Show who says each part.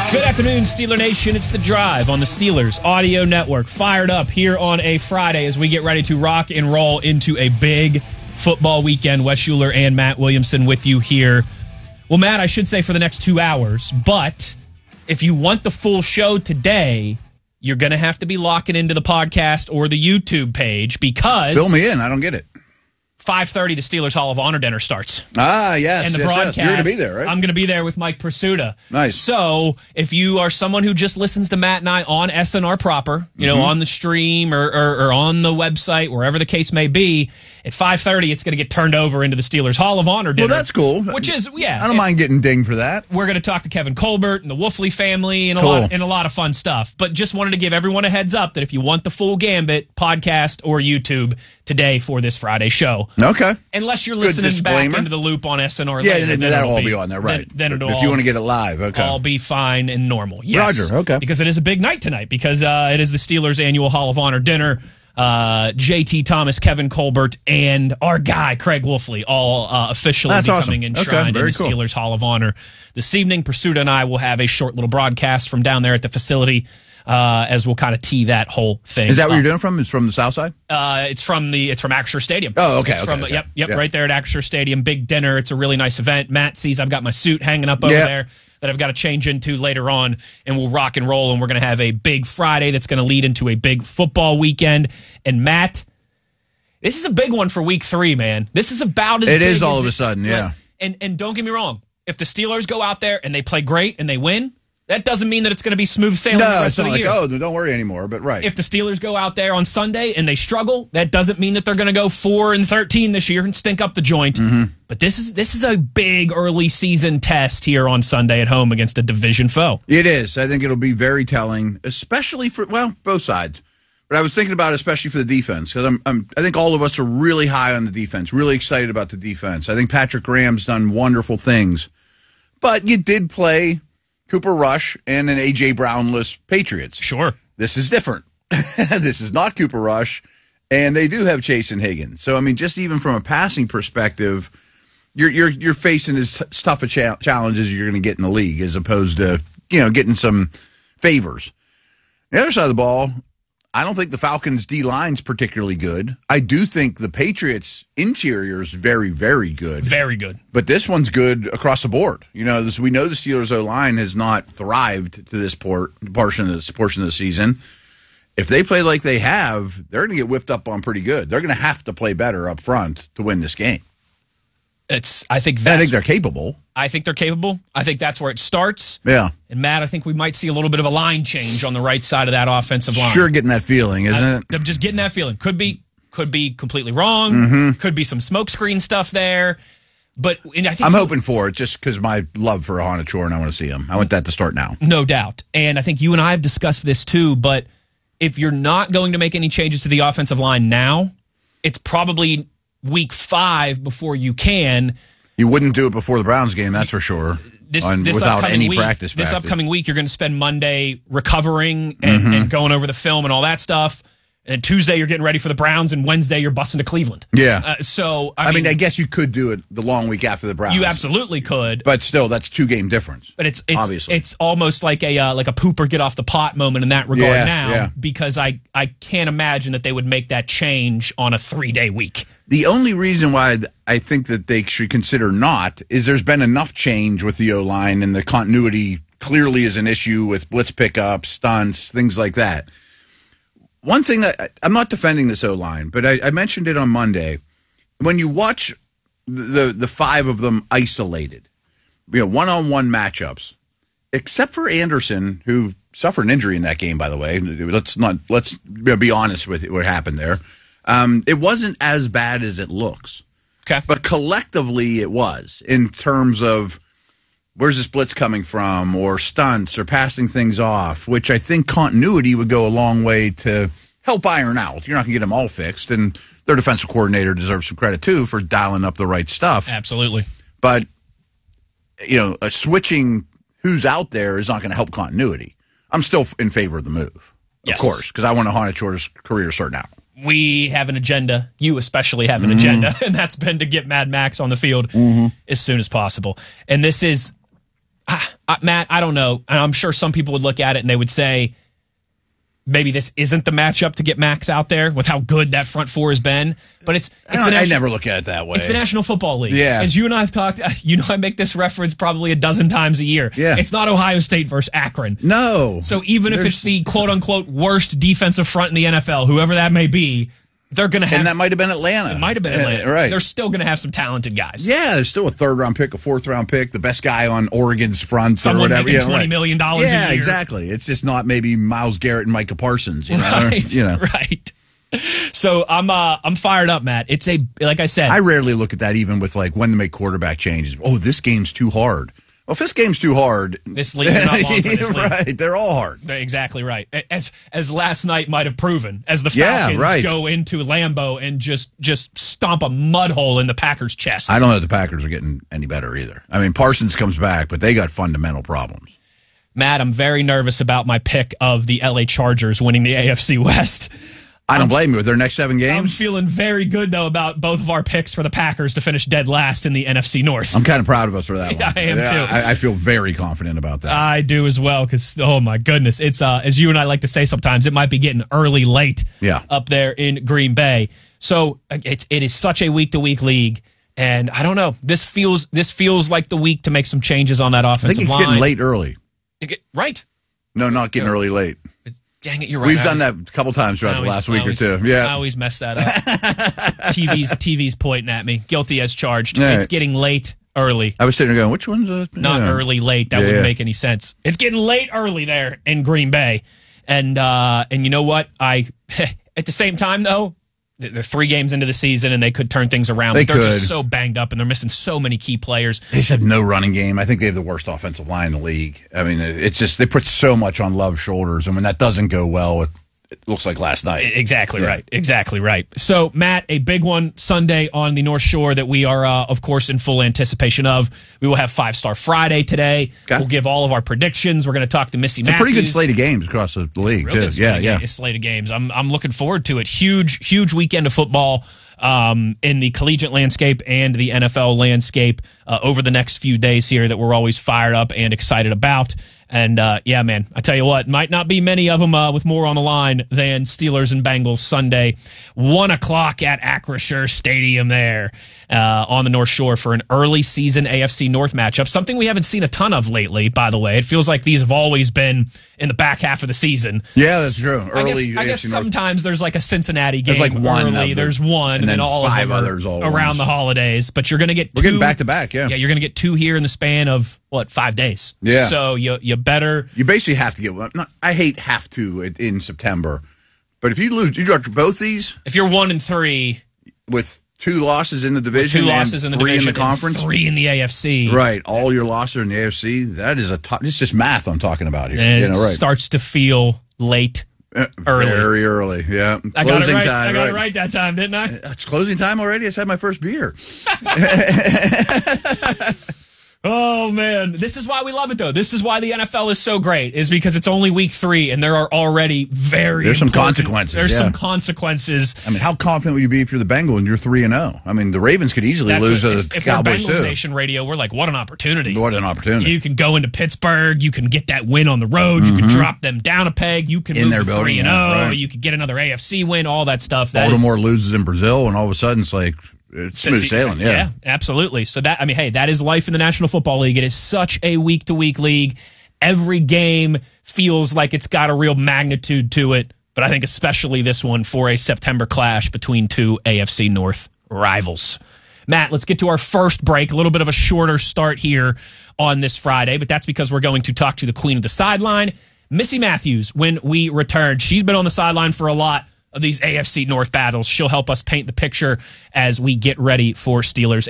Speaker 1: Good afternoon, Steeler Nation. It's The Drive on the Steelers Audio Network. Fired up here on a Friday as we get ready to rock and roll into a big football weekend. Wes Schuler and Matt Williamson with you here. Well, Matt, I should say for the next 2 hours, but if you want the full show today, you're going to have to be locking into the podcast or the YouTube page because...
Speaker 2: Fill me in. I don't get it.
Speaker 1: 5:30, the Steelers Hall of Honor dinner starts.
Speaker 2: Ah, yes.
Speaker 1: And the broadcast,
Speaker 2: You're going to be there, right?
Speaker 1: I'm going to be there with Mike Pursuta.
Speaker 2: Nice.
Speaker 1: So if you are someone who just listens to Matt and I on SNR proper, you know, on the stream or on the website, wherever the case may be, at 5:30, it's going to get turned over into the Steelers Hall of Honor dinner.
Speaker 2: Well, that's cool.
Speaker 1: Which is, yeah.
Speaker 2: I don't mind getting dinged for that.
Speaker 1: We're going to talk to Kevin Colbert and the Wolfley family and a lot of fun stuff. But just wanted to give everyone a heads up that if you want the full gambit, podcast or YouTube today for this Friday show.
Speaker 2: Okay.
Speaker 1: Unless you're listening back into the loop on SNR.
Speaker 2: Yeah,
Speaker 1: later,
Speaker 2: then that'll all be on there, right.
Speaker 1: Then it'll
Speaker 2: if you want to get it live, okay.
Speaker 1: all be fine and normal. Yes.
Speaker 2: Roger, okay.
Speaker 1: Because it is a big night tonight because it is the Steelers annual Hall of Honor dinner. JT Thomas, Kevin Colbert, and our guy, Craig Wolfley, all officially becoming enshrined in the Steelers Hall of Honor. This evening, Pursuit and I will have a short little broadcast from down there at the facility as we'll kind of tee that whole thing.
Speaker 2: Is that where you're doing from? It's from the South Side?
Speaker 1: It's from Acrisure Stadium.
Speaker 2: Oh, okay.
Speaker 1: Yep, right there at Acrisure Stadium. Big dinner. It's a really nice event. Matt sees I've got my suit hanging up over there that I've got to change into later on, and we'll rock and roll, and we're going to have a big Friday that's going to lead into a big football weekend. And Matt, this is a big one for week 3, man. This is about as big
Speaker 2: as it is all
Speaker 1: as
Speaker 2: of a sudden, yeah.
Speaker 1: And don't get me wrong. If the Steelers go out there and they play great and they win, that doesn't mean that it's going to be smooth sailing the rest of the year.
Speaker 2: No, it's not like, don't worry anymore, but right.
Speaker 1: If the Steelers go out there on Sunday and they struggle, that doesn't mean that they're going to go 4-13 this year and stink up the joint. Mm-hmm. But this is a big early season test here on Sunday at home against a division foe.
Speaker 2: It is. I think it'll be very telling, especially for, both sides. But I was thinking about it especially for the defense because I think all of us are really high on the defense, really excited about the defense. I think Patrick Graham's done wonderful things. But you did play Cooper Rush and an A.J. Brownless Patriots.
Speaker 1: Sure.
Speaker 2: This is different. This is not Cooper Rush, and they do have Chase and Higgins. So, I mean, just even from a passing perspective, you're facing as tough a challenge as you're going to get in the league as opposed to, getting some favors. The other side of the ball, I don't think the Falcons' D-line's particularly good. I do think the Patriots' interior is very, very good.
Speaker 1: Very good.
Speaker 2: But this one's good across the board. We know the Steelers' O-line has not thrived to this portion of the season. If they play like they have, they're going to get whipped up on pretty good. They're going to have to play better up front to win this game.
Speaker 1: I think
Speaker 2: they're capable.
Speaker 1: I think they're capable. I think that's where it starts.
Speaker 2: Yeah.
Speaker 1: And Matt, I think we might see a little bit of a line change on the right side of that offensive line.
Speaker 2: Sure, getting that feeling, isn't it?
Speaker 1: I'm just getting that feeling. Could be completely wrong.
Speaker 2: Mm-hmm.
Speaker 1: Could be some smokescreen stuff there. But I think
Speaker 2: I'm hoping for it just because my love for Honachor and I want to see him. I want that to start now.
Speaker 1: No doubt. And I think you and I have discussed this too, but if you're not going to make any changes to the offensive line now, it's probably week 5 before you can.
Speaker 2: You wouldn't do it before the Browns game, that's for sure. Without any practice.
Speaker 1: This upcoming week, you're going to spend Monday recovering and going over the film and all that stuff. And Tuesday, you're getting ready for the Browns, and Wednesday, you're busting to Cleveland.
Speaker 2: Yeah.
Speaker 1: I mean,
Speaker 2: I guess you could do it the long week after the Browns.
Speaker 1: You absolutely could.
Speaker 2: But still, that's 2-game difference.
Speaker 1: But it's
Speaker 2: obviously
Speaker 1: it's almost like a pooper get off the pot moment in that regard because I can't imagine that they would make that change on a 3-day week.
Speaker 2: The only reason why I think that they should consider not is there's been enough change with the O-line, and the continuity clearly is an issue with blitz pickups, stunts, things like that. One thing, I'm not defending this O-line, but I mentioned it on Monday. When you watch the 5 of them isolated, one-on-one matchups, except for Anderson, who suffered an injury in that game, by the way. Let's be honest with what happened there. It wasn't as bad as it looks.
Speaker 1: Okay.
Speaker 2: But collectively it was, in terms of where's this blitz coming from, or stunts, or passing things off, which I think continuity would go a long way to help iron out. You're not going to get them all fixed, and their defensive coordinator deserves some credit, too, for dialing up the right stuff.
Speaker 1: Absolutely.
Speaker 2: But, switching who's out there is not going to help continuity. I'm still in favor of the move, of course, because I want Honachor's career to start now.
Speaker 1: We have an agenda. You especially have an agenda, and that's been to get Mad Max on the field as soon as possible. And this is... Matt, I don't know. And I'm sure some people would look at it and they would say, maybe this isn't the matchup to get Max out there with how good that front four has been. But
Speaker 2: I never look at it that way.
Speaker 1: It's the National Football League.
Speaker 2: Yeah.
Speaker 1: As you and I have talked, I make this reference probably a dozen times a year.
Speaker 2: Yeah.
Speaker 1: It's not Ohio State versus Akron.
Speaker 2: No.
Speaker 1: So even if it's the quote-unquote worst defensive front in the NFL, whoever that may be, they're going to have...
Speaker 2: And that might have been Atlanta.
Speaker 1: It might have been Atlanta.
Speaker 2: Right.
Speaker 1: They're still going to have some talented guys.
Speaker 2: Yeah, there's still a third-round pick, a fourth-round pick, the best guy on Oregon's front
Speaker 1: Someone
Speaker 2: or whatever.
Speaker 1: making $20 million a year.
Speaker 2: Yeah, exactly. It's just not maybe Myles Garrett and Micah Parsons.
Speaker 1: Right. So I'm fired up, Matt. It's like I said.
Speaker 2: I rarely look at that even with like when to make quarterback changes. Oh, this game's too hard. Well, if this game's too hard,
Speaker 1: this league is not long for this league.
Speaker 2: Right, they're all hard.
Speaker 1: Exactly right. As last night might have proven, as the Falcons go into Lambeau and just stomp a mud hole in the Packers' chest.
Speaker 2: I don't know if the Packers are getting any better either. I mean, Parsons comes back, but they got fundamental problems.
Speaker 1: Matt, I'm very nervous about my pick of the LA Chargers winning the AFC West.
Speaker 2: I don't blame you with their next 7 games.
Speaker 1: I'm feeling very good, though, about both of our picks for the Packers to finish dead last in the NFC North.
Speaker 2: I'm kind of proud of us for that one.
Speaker 1: I am, too.
Speaker 2: I feel very confident about that.
Speaker 1: I do as well, because, oh, my goodness. It's, as you and I like to say sometimes, it might be getting early late up there in Green Bay. So it is such a week-to-week league, and I don't know. This feels like the week to make some changes on that offensive line.
Speaker 2: I think it's getting late early.
Speaker 1: Right.
Speaker 2: No, not getting early late.
Speaker 1: Dang it, you're right.
Speaker 2: We've done that a couple times throughout the last week or two. Yeah,
Speaker 1: I always mess that up. TV's pointing at me. Guilty as charged.
Speaker 2: Right.
Speaker 1: It's getting late early.
Speaker 2: I was sitting there going, which one's
Speaker 1: not early late? That wouldn't make any sense. It's getting late early there in Green Bay, and you know what? At the same time though, they're 3 games into the season and they could turn things around. They're just so banged up and they're missing so many key players.
Speaker 2: They just have no running game. I think they have the worst offensive line in the league. I mean, it's just they put so much on Love's shoulders, and when that doesn't go well, it looks like last night.
Speaker 1: Exactly right. Exactly right. So, Matt, a big one Sunday on the North Shore that we are, of course, in full anticipation of. We will have 5-Star Friday today. Okay. We'll give all of our predictions. We're going to talk to Missy Matthews.
Speaker 2: It's a pretty good slate of games across the league, too.
Speaker 1: A slate of games. I'm looking forward to it. Huge weekend of football in the collegiate landscape and the NFL landscape over the next few days here that we're always fired up and excited about. And, yeah, man, I tell you what, might not be many of them with more on the line than Steelers and Bengals Sunday, 1 o'clock at Acrisure Stadium there on the North Shore for an early season AFC North matchup, something we haven't seen a ton of lately, by the way. It feels like these have always been in the back half of the season.
Speaker 2: Yeah, that's true.
Speaker 1: I guess sometimes there's like a Cincinnati game
Speaker 2: there's like one
Speaker 1: early. There's one, and then all
Speaker 2: 5
Speaker 1: of them
Speaker 2: others all
Speaker 1: around the holidays. But you're going to get 2.
Speaker 2: We're getting back-to-back,
Speaker 1: Yeah, you're going to get 2 here in the span of, 5 days?
Speaker 2: Yeah.
Speaker 1: So you better...
Speaker 2: You basically have to get one. I hate have to in September. But if you lose, you drop both these?
Speaker 1: If you're 1-3...
Speaker 2: With 2 losses in the division,
Speaker 1: 2 losses in the
Speaker 2: 3
Speaker 1: division,
Speaker 2: in the conference,
Speaker 1: and 3 in the AFC.
Speaker 2: Right, all your losses are in the AFC. That is it's just math I'm talking about here.
Speaker 1: And it starts to feel late, early,
Speaker 2: very early. Yeah,
Speaker 1: I got it right. I got it right that time, didn't I?
Speaker 2: It's closing time already. I just had my first beer.
Speaker 1: Oh, man. This is why we love it, though. This is why the NFL is so great, is because it's only week 3, and there are already
Speaker 2: There's some consequences.
Speaker 1: There's some consequences.
Speaker 2: I mean, how confident would you be if you're the Bengals and you're 3-0? I mean, the Ravens could easily lose to the Cowboys,
Speaker 1: too. If we're Bengals Nation Radio, we're like, what an opportunity.
Speaker 2: What an opportunity.
Speaker 1: You can go into Pittsburgh. You can get that win on the road. You can drop them down a peg. You can move to 3-0. Right. You can get another AFC win, all that stuff.
Speaker 2: Baltimore loses in Brazil, and all of a sudden it's like... It's smooth sailing,
Speaker 1: yeah, absolutely. So that is life in the National Football League. It is such a week-to-week league. Every game feels like it's got a real magnitude to it, but I think especially this one for a September clash between 2 AFC North rivals. Matt, let's get to our first break. A little bit of a shorter start here on this Friday, but that's because we're going to talk to the queen of the sideline, Missy Matthews, when we return. She's been on the sideline for a lot of these AFC North battles. She'll help us paint the picture as we get ready for Steelers